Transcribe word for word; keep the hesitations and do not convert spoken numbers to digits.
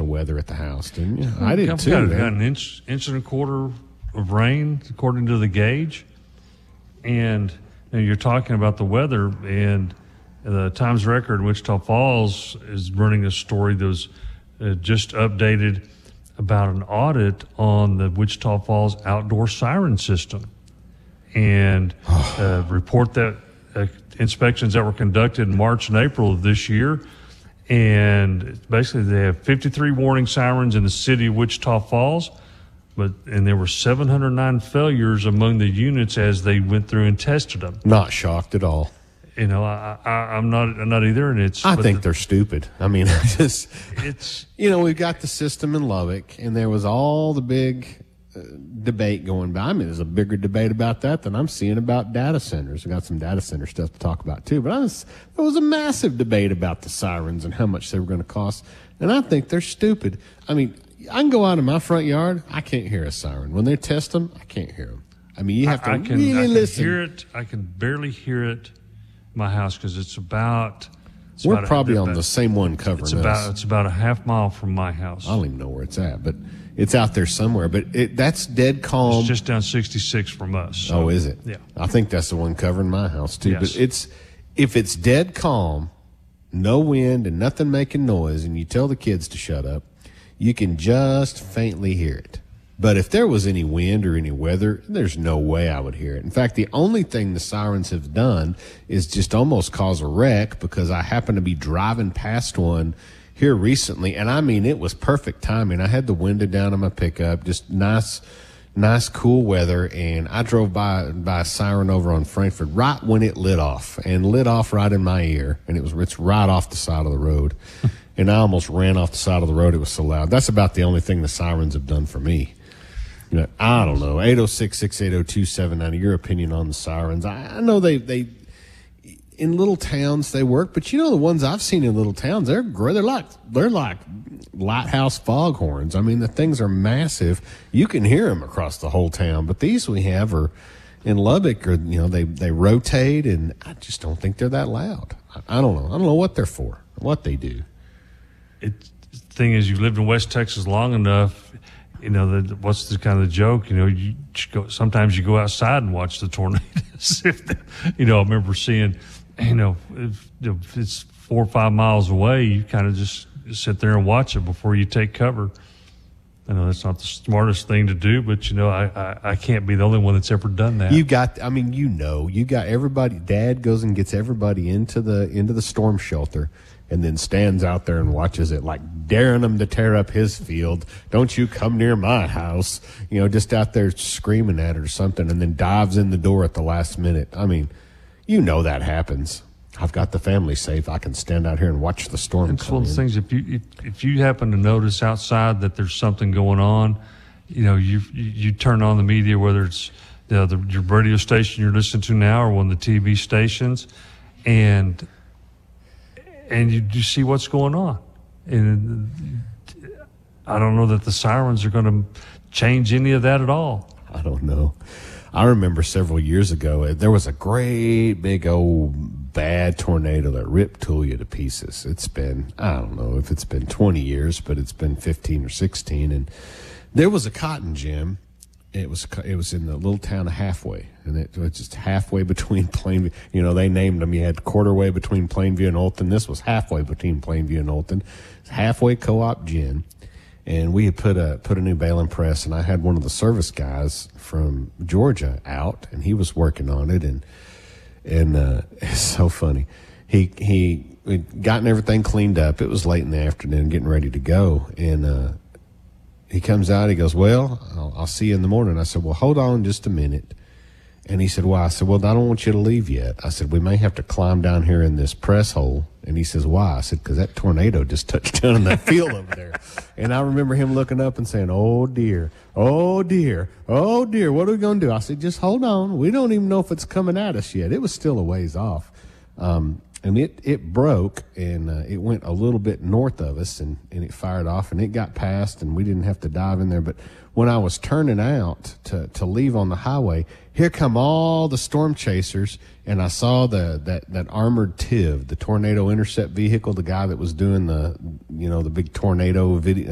of weather at the house, didn't you? I did I've too. got, man. got an inch, inch and a quarter of rain, according to the gauge. And you know, you're talking about the weather, and the Times Record in Wichita Falls is running a story that was uh, just updated about an audit on the Wichita Falls outdoor siren system. And a report that uh, inspections that were conducted in March and April of this year. And basically they have fifty-three warning sirens in the city of Wichita Falls, but and there were seven hundred nine failures among the units as they went through and tested them. Not shocked at all. You know, I, I, I'm not I'm not either, and it's. I think the, they're stupid. I mean, I just it's you know, we've got the system in Lubbock, and there was all the big uh, debate going by. I mean, there's a bigger debate about that than I'm seeing about data centers. We got some data center stuff to talk about too, but I was, there was a massive debate about the sirens and how much they were going to cost, and I think they're stupid. I mean, I can go out in my front yard, I can't hear a siren. When they test them, I can't hear them. I mean, you have to I, I can, really I can listen. hear it. I can barely hear it. My house because it's about. It's We're about probably a, on the same one covering It's us. about it's about a half mile from my house. I don't even know where it's at, but it's out there somewhere. But it, that's dead calm. It's just down sixty-six from us. So, oh, is it? Yeah. I think that's the one covering my house too. Yes. But it's if it's dead calm, no wind and nothing making noise, and you tell the kids to shut up, you can just faintly hear it. But if there was any wind or any weather, there's no way I would hear it. In fact, the only thing the sirens have done is just almost cause a wreck, because I happened to be driving past one here recently, and I mean, it was perfect timing. I had the window down on my pickup, just nice, nice cool weather, and I drove by by a siren over on Frankfort right when it lit off, and lit off right in my ear, and it was it's right off the side of the road. And I almost ran off the side of the road. It was so loud. That's about the only thing the sirens have done for me. You know, I don't know. eight oh six, six eight oh, two seven nine zero. Your opinion on the sirens. I, I know they, they, in little towns they work, but you know, the ones I've seen in little towns, they're great. They're like, they're like lighthouse foghorns. I mean, the things are massive. You can hear them across the whole town, but these we have are in Lubbock, or, you know, they, they rotate, and I just don't think they're that loud. I, I don't know. I don't know what they're for, what they do. It, the thing is, you've lived in West Texas long enough. You know, the, what's the kind of the joke? You know, you go, sometimes you go outside and watch the tornadoes. if the, you know, I remember seeing, you know, if, if it's four or five miles away, you kind of just sit there and watch it before you take cover. I know that's not the smartest thing to do, but, you know, I, I, I can't be the only one that's ever done that. You got, I mean, you know, you got everybody, Dad goes and gets everybody into the, into the storm shelter, and then stands out there and watches it, like daring them to tear up his field. Don't you come near my house. You know, just out there screaming at it or something, and then dives in the door at the last minute. I mean, you know that happens. I've got the family safe. I can stand out here and watch the storm It's come one of in. the things, if you, if, if you happen to notice outside that there's something going on, you know, you, you, you turn on the media, whether it's you know, the, your radio station you're listening to now or one of the T V stations, and and you, you see what's going on. And I don't know that the sirens are going to change any of that at all. I don't know. I remember several years ago, there was a great big old bad tornado that ripped Tulia to pieces. It's been, I don't know if it's been twenty years, but it's been fifteen or sixteen. And there was a cotton gin. It was it was in the little town of Halfway, and it was just halfway between Plainview. You know, they named them. You had quarter way between Plainview and Olton. This was halfway between Plainview and Olton. It's halfway co-op gin, and we had put a put a new baling press, and I had one of the service guys from Georgia out, and he was working on it, and and uh, it's so funny. He he we'd gotten everything cleaned up. It was late in the afternoon, getting ready to go, and. uh He comes out, he goes, well, I'll, I'll see you in the morning. I said, well, hold on just a minute. And he said, why? I said, well, I don't want you to leave yet. I said, we may have to climb down here in this press hole. And he says, why? I said, because that tornado just touched down in that field over there. And I remember him looking up and saying, oh, dear, oh, dear, oh, dear, what are we going to do? I said, just hold on. We don't even know if it's coming at us yet. It was still a ways off. Um, And it, it broke, and uh, it went a little bit north of us, and, and it fired off, and it got past, and we didn't have to dive in there. But when I was turning out to, to leave on the highway, here come all the storm chasers, and I saw the that, that armored T I V, the tornado intercept vehicle, the guy that was doing the, you know, the big tornado video,